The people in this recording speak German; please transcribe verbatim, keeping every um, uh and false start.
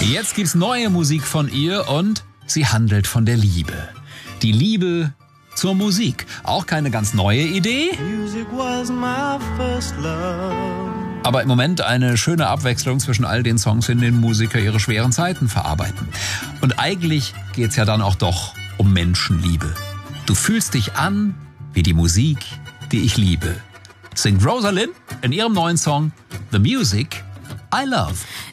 Jetzt gibt's neue Musik von ihr und sie handelt von der Liebe. Die Liebe zur Musik. Auch keine ganz neue Idee. Music was my first love. Aber im Moment eine schöne Abwechslung zwischen all den Songs, in denen Musiker ihre schweren Zeiten verarbeiten. Und eigentlich geht's ja dann auch doch um Menschenliebe. Du fühlst dich an wie die Musik, die ich liebe. Singt Rosalind in ihrem neuen Song The Music I Love.